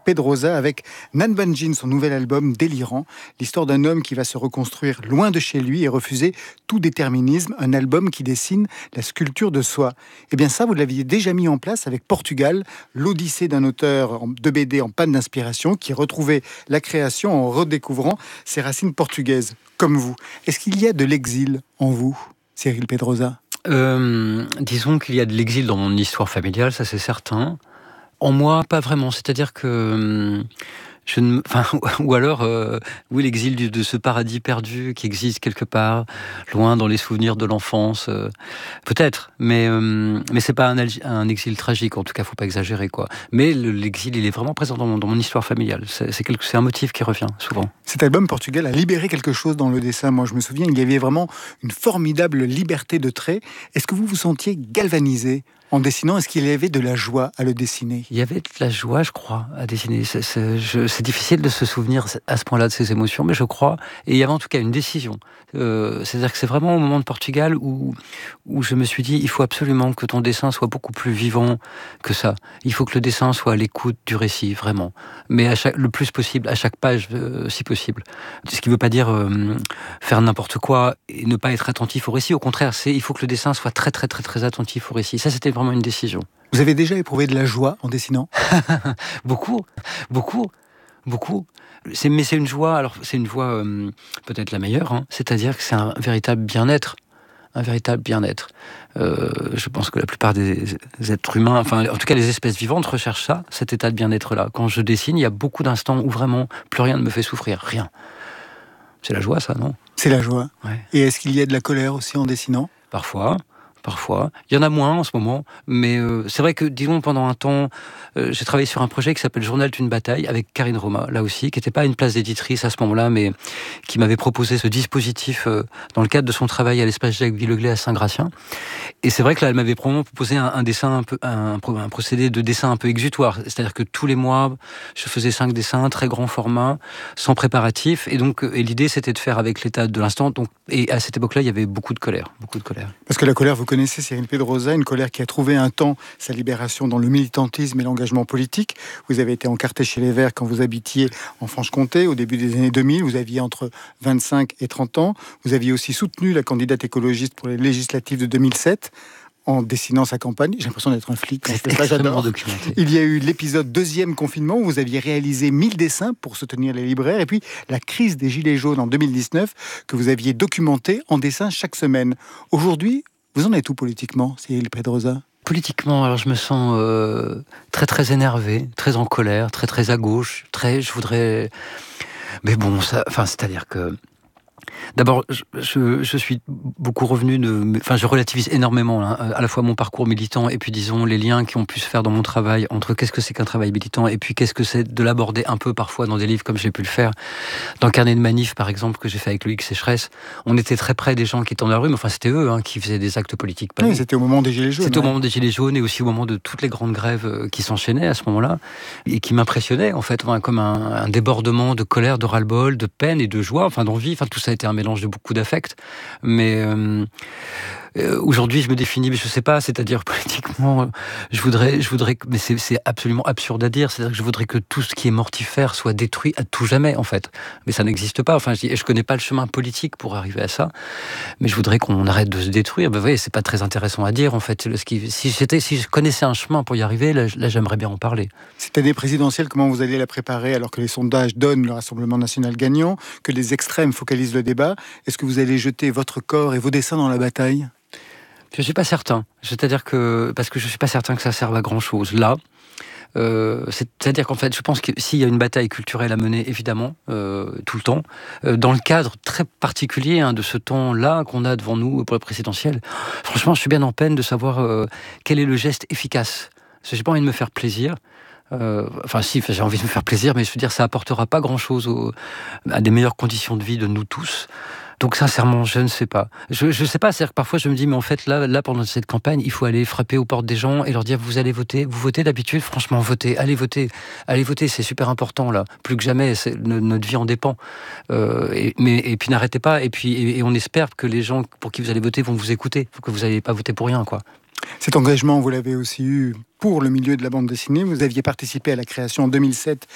Pedrosa avec Nan Banjin, son nouvel album Délirant, l'histoire d'un homme qui va se reconstruire loin de chez lui et refuser tout déterminisme, un album qui dessine la sculpture de soi. Et bien ça, vous l'aviez déjà mis en place avec Portugal, l'odyssée d'un auteur de BD en panne d'inspiration qui retrouvait la création en redécouvrant ses racines portugaises, comme vous. Est-ce qu'il y a de l'exil en vous, Cyril Pedrosa ? Disons qu'il y a de l'exil dans mon histoire familiale, ça c'est certain. En moi, pas vraiment. C'est-à-dire que ou alors, oui, l'exil de ce paradis perdu qui existe quelque part, loin dans les souvenirs de l'enfance, peut-être. Mais c'est pas un exil tragique. En tout cas, faut pas exagérer, quoi. Mais l'exil, il est vraiment présent dans mon histoire familiale. C'est un motif qui revient souvent. Cet album Portugal a libéré quelque chose dans le dessin. Moi, je me souviens, il y avait vraiment une formidable liberté de trait. Est-ce que vous vous sentiez galvanisé en dessinant? Est-ce qu'il y avait de la joie à le dessiner? Il y avait de la joie, je crois, à dessiner. C'est difficile de se souvenir à ce point-là de ces émotions, mais je crois. Et il y avait en tout cas une décision. C'est-à-dire que c'est vraiment au moment de Portugal où je me suis dit, il faut absolument que ton dessin soit beaucoup plus vivant que ça. Il faut que le dessin soit à l'écoute du récit, vraiment. Mais le plus possible, à chaque page, si possible. Ce qui ne veut pas dire faire n'importe quoi et ne pas être attentif au récit. Au contraire, il faut que le dessin soit très, très, très, très attentif au récit. Ça, c'était vraiment une décision. Vous avez déjà éprouvé de la joie en dessinant? Beaucoup. Mais c'est une joie, alors c'est une joie peut-être la meilleure, hein, c'est-à-dire que c'est un véritable bien-être. Je pense que la plupart des êtres humains, enfin en tout cas les espèces vivantes recherchent ça, cet état de bien-être-là. Quand je dessine, il y a beaucoup d'instants où vraiment plus rien ne me fait souffrir, rien. C'est la joie, ça, non? C'est la joie. Ouais. Et est-ce qu'il y a de la colère aussi en dessinant? Parfois. Il y en a moins en ce moment, mais c'est vrai que, disons, pendant un temps, j'ai travaillé sur un projet qui s'appelle Journal d'une bataille avec Karine Roma, là aussi, qui n'était pas une place d'éditrice à ce moment-là, mais qui m'avait proposé ce dispositif dans le cadre de son travail à l'espace Jacques Villeglay à Saint-Gratien. Et c'est vrai que là, elle m'avait proposé un dessin un procédé de dessin un peu exutoire, c'est-à-dire que tous les mois, je faisais 5 dessins, très grand format, sans préparatif, et donc l'idée c'était de faire avec l'état de l'instant. Et à cette époque-là, il y avait beaucoup de colère. Parce que la colère, vous connaissez, Cyril Pedrosa, une colère qui a trouvé un temps sa libération dans le militantisme et l'engagement politique. Vous avez été encarté chez les Verts quand vous habitiez en Franche-Comté au début des années 2000. Vous aviez entre 25 et 30 ans. Vous aviez aussi soutenu la candidate écologiste pour les législatives de 2007. En dessinant sa campagne. J'ai l'impression d'être un flic. C'est extrêmement documenté. Il y a eu l'épisode 2e confinement où vous aviez réalisé 1000 dessins pour soutenir les libraires. Et puis la crise des Gilets jaunes en 2019 que vous aviez documenté en dessin chaque semaine. Aujourd'hui, vous en êtes où politiquement, Cyril Pedrosa? Politiquement, alors je me sens très très énervé, très en colère, très très à gauche, je voudrais... Mais bon, c'est-à-dire que... D'abord, je suis beaucoup revenu je relativise énormément à la fois mon parcours militant et puis disons les liens qui ont pu se faire dans mon travail entre qu'est-ce que c'est qu'un travail militant et puis qu'est-ce que c'est de l'aborder un peu parfois dans des livres comme j'ai pu le faire. Dans Carnet de manif par exemple que j'ai fait avec Loïc Sécheresse, on était très près des gens qui étaient dans la rue, mais enfin c'était eux qui faisaient des actes politiques. Oui, c'était au moment des Gilets jaunes. C'était au moment des Gilets jaunes et aussi au moment de toutes les grandes grèves qui s'enchaînaient à ce moment-là et qui m'impressionnaient en fait, comme un débordement de colère, de ras-le-bol, de peine et de joie, d'envie, tout ça a été un mélange de beaucoup d'affects, mais aujourd'hui je me définis, mais je sais pas, c'est-à-dire politiquement, je voudrais, mais c'est absolument absurde à dire, c'est-à-dire que je voudrais que tout ce qui est mortifère soit détruit à tout jamais en fait, mais ça n'existe pas. Je connais pas le chemin politique pour arriver à ça, mais je voudrais qu'on arrête de se détruire. Vous voyez, c'est pas très intéressant à dire en fait. Si je connaissais un chemin pour y arriver, là j'aimerais bien en parler. Cette année présidentielle, comment vous allez la préparer alors que les sondages donnent le Rassemblement national gagnant, que les extrêmes focalisent le débat? Est-ce que vous allez jeter votre corps et vos dessins dans la bataille? Je suis pas certain. Parce que je suis pas certain que ça serve à grand chose. Là, c'est-à-dire qu'en fait, je pense que s'il y a une bataille culturelle à mener, évidemment, tout le temps, dans le cadre très particulier de ce temps-là qu'on a devant nous pour la présidentielle, franchement, je suis bien en peine de savoir quel est le geste efficace. Parce que j'ai pas envie de me faire plaisir. J'ai envie de me faire plaisir, mais je veux dire, ça apportera pas grand-chose à des meilleures conditions de vie de nous tous. Donc sincèrement, je ne sais pas. Je sais pas, c'est-à-dire que parfois je me dis, mais en fait, là, pendant cette campagne, il faut aller frapper aux portes des gens et leur dire, vous allez voter, vous votez d'habitude, franchement, votez, allez voter, c'est super important, là. Plus que jamais, notre vie en dépend. Et puis n'arrêtez pas, et on espère que les gens pour qui vous allez voter vont vous écouter, que vous n'allez pas voter pour rien, quoi. Cet engagement, vous l'avez aussi eu pour le milieu de la bande dessinée. Vous aviez participé à la création en 2007